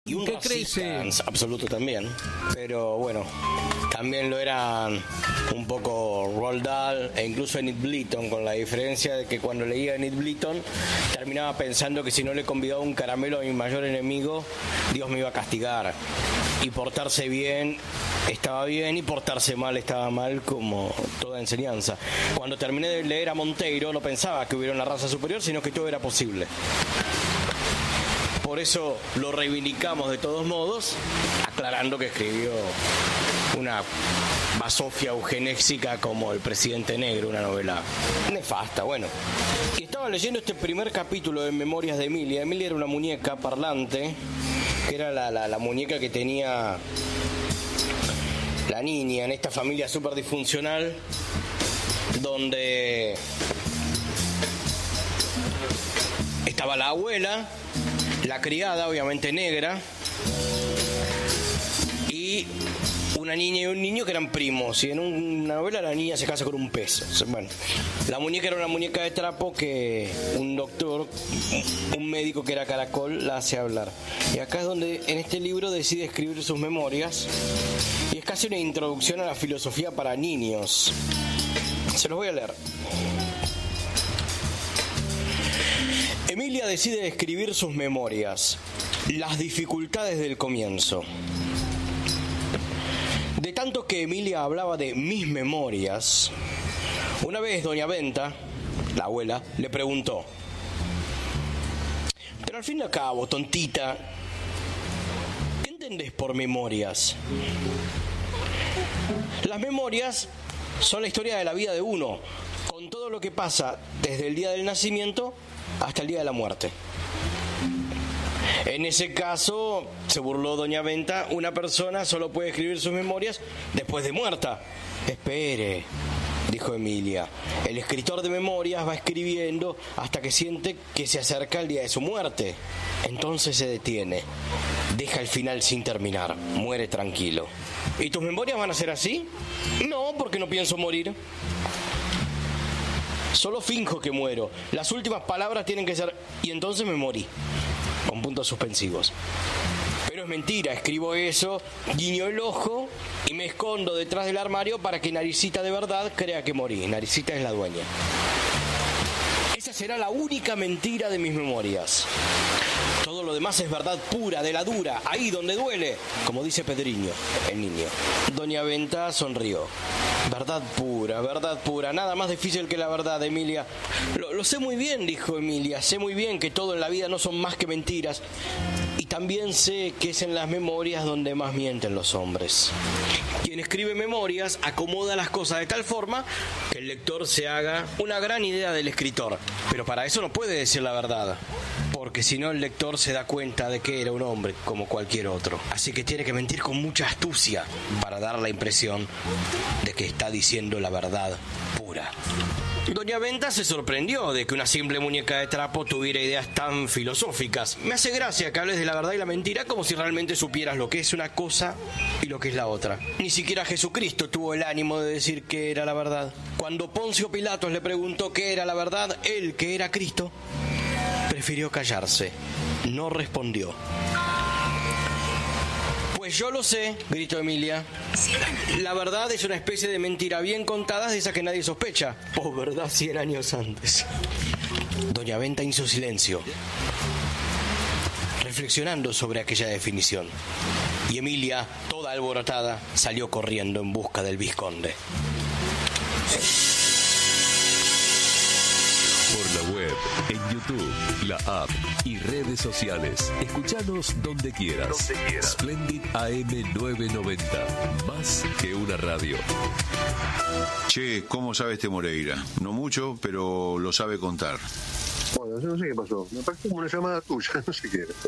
Y un ¿Qué crece? Absoluto también. Pero bueno, también lo eran un poco Roald Dahl e incluso Enid Blyton, con la diferencia de que cuando leía Enid Blyton terminaba pensando que si no le convidaba un caramelo a mi mayor enemigo, Dios me iba a castigar. Y portarse bien estaba bien y portarse mal estaba mal, como toda enseñanza. Cuando terminé de leer a Monteiro no pensaba que hubiera una raza superior, sino que todo era posible. Por eso lo reivindicamos de todos modos, aclarando que escribió una basofia eugenésica como El presidente negro, una novela nefasta. Bueno, y estaba leyendo este primer capítulo de Memorias de Emilia. Emilia era una muñeca parlante, que era la muñeca que tenía la niña en esta familia súper disfuncional, donde estaba la abuela, la criada, obviamente negra, y una niña y un niño que eran primos. Y en una novela la niña se casa con un pez. Bueno, la muñeca era una muñeca de trapo que un doctor, un médico que era caracol, la hace hablar. Y acá es donde en este libro decide escribir sus memorias. Y es casi una introducción a la filosofía para niños. Se los voy a leer. Emilia decide escribir sus memorias, las dificultades del comienzo. De tanto que Emilia hablaba de mis memorias, una vez doña Benta, la abuela, le preguntó: pero al fin y al cabo, tontita, ¿qué entendés por memorias? Las memorias son la historia de la vida de uno, con todo lo que pasa desde el día del nacimiento hasta el día de la muerte. En ese caso, se burló doña Benta, una persona solo puede escribir sus memorias después de muerta. Espere, dijo Emilia, el escritor de memorias va escribiendo hasta que siente que se acerca el día de su muerte. Entonces se detiene, deja el final sin terminar, muere tranquilo. ¿Y tus memorias van a ser así? No, porque no pienso morir. Solo finjo que muero. Las últimas palabras tienen que ser: y entonces me morí, con puntos suspensivos. Pero es mentira, escribo eso, guiño el ojo y me escondo detrás del armario para que Naricita de verdad crea que morí. Naricita es la dueña. Esa será la única mentira de mis memorias. Todo lo demás es verdad pura, de la dura, ahí donde duele, como dice Pedriño, el niño. Doña Benta sonrió. Verdad pura, nada más difícil que la verdad, Emilia. Lo sé muy bien, dijo Emilia, sé muy bien que todo en la vida no son más que mentiras. Y también sé que es en las memorias donde más mienten los hombres. Quien escribe memorias acomoda las cosas de tal forma que el lector se haga una gran idea del escritor. Pero para eso no puede decir la verdad, porque si no el lector se da cuenta de que era un hombre como cualquier otro. Así que tiene que mentir con mucha astucia para dar la impresión de que está diciendo la verdad pura. Doña Benta se sorprendió de que una simple muñeca de trapo tuviera ideas tan filosóficas. Me hace gracia que hables de la verdad y la mentira como si realmente supieras lo que es una cosa y lo que es la otra. Ni siquiera Jesucristo tuvo el ánimo de decir qué era la verdad. Cuando Poncio Pilatos le preguntó qué era la verdad, él, que era Cristo, prefirió callarse. No respondió. Pues yo lo sé, gritó Emilia. La verdad es una especie de mentira bien contada, de esa que nadie sospecha. Oh, verdad, 100 años antes. Doña Benta hizo silencio, reflexionando sobre aquella definición. Y Emilia, toda alborotada, salió corriendo en busca del vizconde. Por la web, en YouTube, la app y redes sociales. Escuchanos donde quieras. Splendid AM 990. Más que una radio. Che, ¿cómo sabe este Moreira? No mucho, pero lo sabe contar. Bueno, yo no sé qué pasó. Me parece como una llamada tuya, no sé qué era.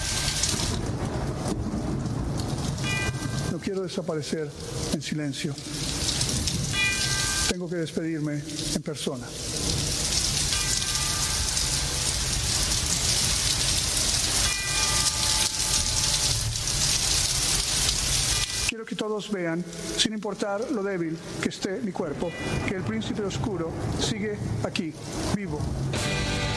No quiero desaparecer en silencio. Tengo que despedirme en persona. Quiero que todos vean, sin importar lo débil que esté mi cuerpo, que el príncipe oscuro sigue aquí, vivo.